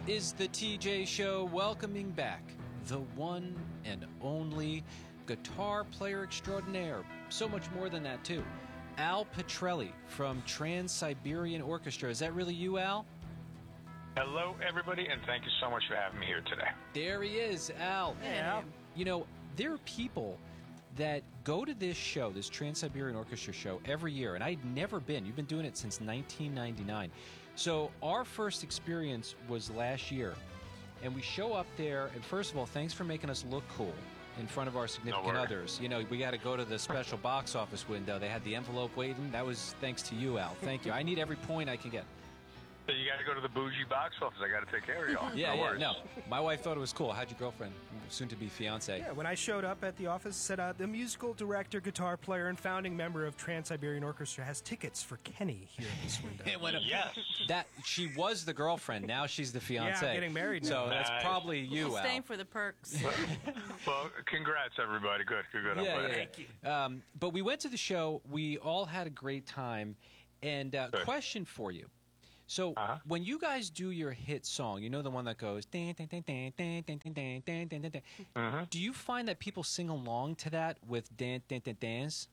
is the TJ Show, welcoming back the one and only guitar player extraordinaire. So much more than that, too. Al Pitrelli from Trans-Siberian Orchestra. Is that really you, Al? Hello, everybody, and thank you so much for having me here today. There he is, Al. Hey, Al. You know, there are people that go to this show, this Trans-Siberian Orchestra show, every year, and I'd never been. You've been doing it since 1999. So our first experience was last year, and we show up there, and first of all, thanks for making us look cool in front of our significant others. You know, we got to go to the special box office window. They had the envelope waiting. That was thanks to you, Al. Thank you. I need every point I can get. So you got to go to the bougie box office. I got to take care of y'all. No. My wife thought it was cool. How'd your girlfriend, soon-to-be fiance? Yeah, when I showed up at the office, it said the musical director, guitar player, and founding member of Trans-Siberian Orchestra has tickets for Kenny here at this window. It went up. Yes. That she was the girlfriend. Now she's the fiance. Yeah, I'm getting married now. So that's Nice. probably you, Al. Staying for the perks. Well, congrats, everybody. Good. I'm glad. Thank you. But we went to the show. We all had a great time. And question for you. So when you guys do your hit song, you know the one that goes, dan, dan, dan, dan, dan, dan, dan, dan, dan, dan, dan. Do you find that people sing along to that with dan, dan, dan, dans?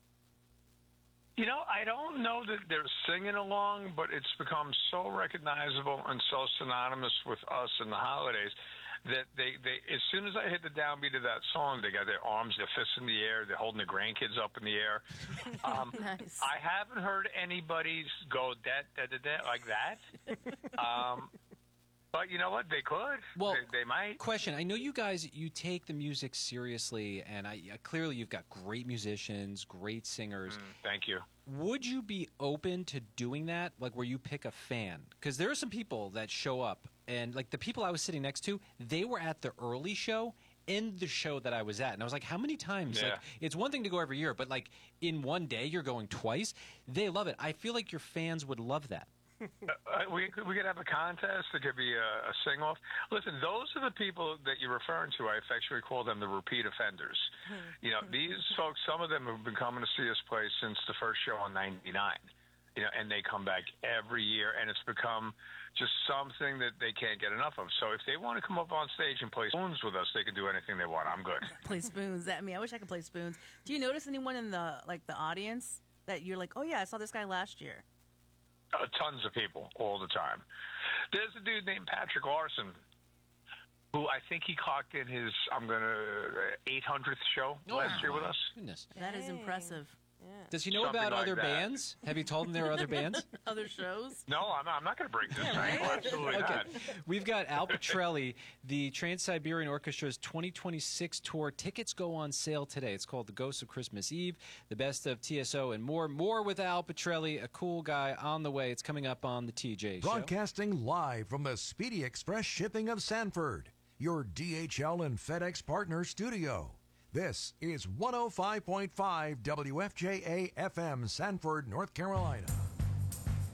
You know, I don't know that they're singing along, but it's become so recognizable and so synonymous with us in the holidays that they as soon as I hit the downbeat of that song, they got their arms, their fists in the air, they're holding their grandkids up in the air. Nice. I haven't heard anybody go that like that. But you know what? They could. Well, they might. Question: I know you guys, you take the music seriously, and clearly you've got great musicians, great singers. Thank you. Would you be open to doing that, like where you pick a fan? Because there are some people that show up, and like the people I was sitting next to, they were at the early show and the show that I was at, and I was like, how many times? Yeah. Like, it's one thing to go every year, but like in one day you're going twice. They love it. I feel like your fans would love that. We could have a contest. It could be a sing-off. Listen, those are the people that you're referring to. I affectionately call them the repeat offenders. You know, these folks, some of them have been coming to see us play since the first show in '99. You know, and they come back every year, and it's become just something that they can't get enough of. So if they want to come up on stage and play spoons with us, they can do anything they want. I'm good. Play spoons. I wish I could play spoons. Do you notice anyone in the audience that you're like, oh yeah, I saw this guy last year? Tons of people all the time. There's a dude named Patrick Larson who I think he clocked in his 800th show last year with us. Goodness. That is impressive. Does he know Something about like other that. bands? Have you told him there are other bands? Other shows? No, I'm not going to break this. right? Absolutely Okay. not. We've got Al Pitrelli, the Trans-Siberian Orchestra's 2026 tour. Tickets go on sale today. It's called The Ghosts of Christmas Eve, the best of TSO, and more. More with Al Pitrelli, a cool guy on the way. It's coming up on the TJ Show. Broadcasting live from the Speedy Express Shipping of Sanford, your DHL and FedEx partner studio. This is 105.5 WFJA FM, Sanford, North Carolina.